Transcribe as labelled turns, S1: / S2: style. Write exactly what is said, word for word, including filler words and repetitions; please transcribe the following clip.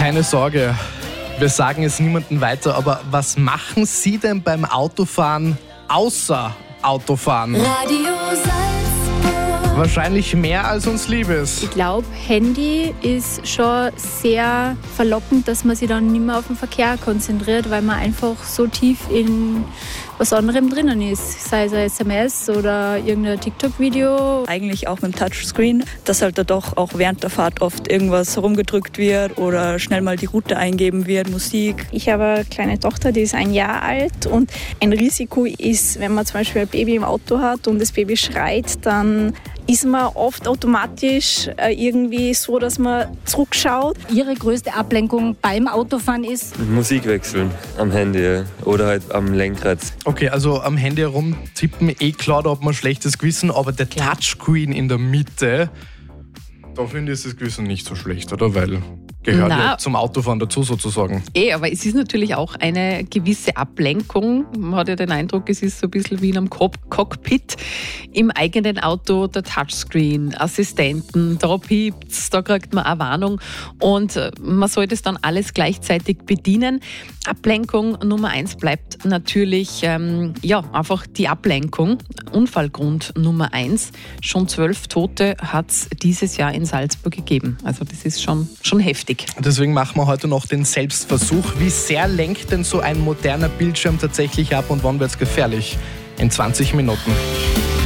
S1: Keine Sorge, wir sagen es niemandem weiter, aber was machen Sie denn beim Autofahren außer Autofahren?
S2: Radio Salzburg.
S1: Wahrscheinlich mehr als uns lieb ist.
S3: Ich glaube, Handy ist schon sehr verlockend, dass man sich dann nicht mehr auf den Verkehr konzentriert, weil man einfach so tief in was anderem drinnen ist. Sei es ein S M S oder irgendein TikTok-Video.
S4: Eigentlich auch mit dem Touchscreen, dass halt da doch auch während der Fahrt oft irgendwas rumgedrückt wird oder schnell mal die Route eingeben wird, Musik.
S5: Ich habe eine kleine Tochter, die ist ein Jahr alt und ein Risiko ist, wenn man zum Beispiel ein Baby im Auto hat und das Baby schreit, dann ist man oft automatisch irgendwie so, dass man zurückschaut.
S6: Ihre größte Ablenkung beim Autofahren ist?
S7: Musik wechseln am Handy oder halt am Lenkrad.
S1: Okay, also am Handy herumtippen, eh klar, da hat man ein schlechtes Gewissen, aber der Touchscreen in der Mitte, da finde ich das Gewissen nicht so schlecht, oder? Weil gehört
S8: Na,
S1: ja zum Autofahren dazu sozusagen.
S8: Eh, aber es ist natürlich auch eine gewisse Ablenkung. Man hat ja den Eindruck, es ist so ein bisschen wie in einem Cockpit im eigenen Auto, der Touchscreen, Assistenten, da piept's, da kriegt man eine Warnung und man sollte es dann alles gleichzeitig bedienen. Ablenkung Nummer eins bleibt natürlich ähm, ja, einfach die Ablenkung. Unfallgrund Nummer eins. Schon zwölf Tote hat es dieses Jahr in Salzburg gegeben. Also das ist schon, schon heftig.
S1: Deswegen machen wir heute noch den Selbstversuch. Wie sehr lenkt denn so ein moderner Bildschirm tatsächlich ab und wann wird es gefährlich? In zwanzig Minuten.